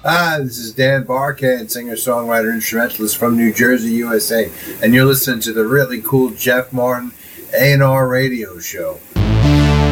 Hi, this is Dan Barkhead, singer-songwriter, instrumentalist from New Jersey, USA, and you're listening to the really cool Jeff Martin A&R radio show.